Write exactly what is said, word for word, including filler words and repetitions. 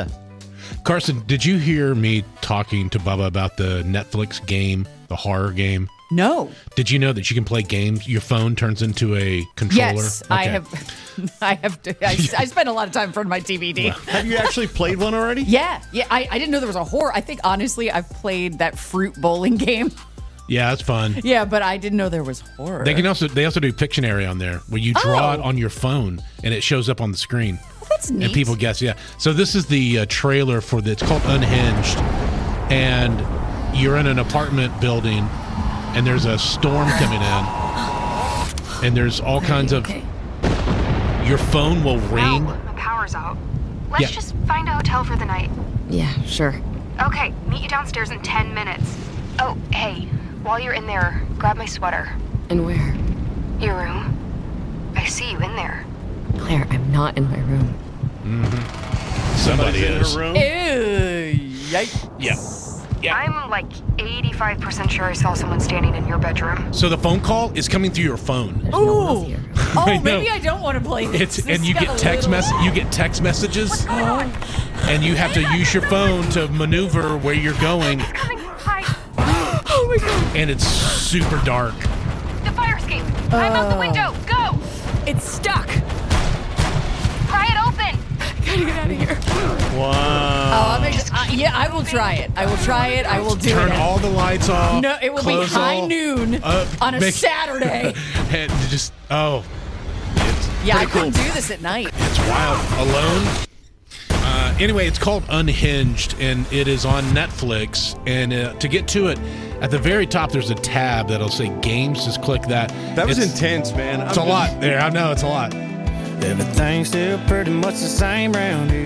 Carson, did you hear me talking to Bubba about the Netflix game, the horror game? No. Did you know that you can play games? Your phone turns into a controller? Yes, okay. I have. I have. To, I, I spend a lot of time in front of my D V D. Have you actually played one already? Yeah, yeah. I, I didn't know there was a horror. I think honestly, I've played that fruit bowling game. Yeah, that's fun. Yeah, but I didn't know there was horror. They can also they also do Pictionary on there where you draw oh. it on your phone and it shows up on the screen. Well, that's neat. And people guess. Yeah. So this is the uh, trailer for the. It's called Unhinged, and you're in an apartment building. And there's a storm coming in, and there's all kinds of. Okay. Your phone will ring. No, the power's out. Let's Yeah. just find a hotel for the night. Yeah, sure. Okay, meet you downstairs in ten minutes. Oh, hey, while you're in there, grab my sweater. And where? Your room. I see you in there. Claire, I'm not in my room. Mm-hmm. Somebody in is. her room? Ew, yikes. Yeah. Yeah. I'm like eighty-five percent sure I saw someone standing in your bedroom. So the phone call is coming through your phone. There's no one else Ooh. here. Oh, I know. maybe I don't want to play this. It's This and you got get a text little- mess. You get text messages, and you have to use your phone to maneuver where you're going, Coming. Hi. Oh my god. and it's super dark. The fire escape. I'm out the window. Go. It's stuck. Pry it open. Gotta get out of here. Wow. Oh, I'm ex- uh, yeah, I will try it. I will try it. I will do Turn it. all the lights off. No, it will be close high all- noon uh, on a make- Saturday. and just oh, it's Yeah, I pretty cool. couldn't do this at night. It's wild. Alone. Uh, anyway, it's called Unhinged, and it is on Netflix. And uh, to get to it, at the very top, there's a tab that'll say games. Just click that. That was it's, intense, man. It's a lot there. I know it's a lot. Everything's still pretty much the same round here.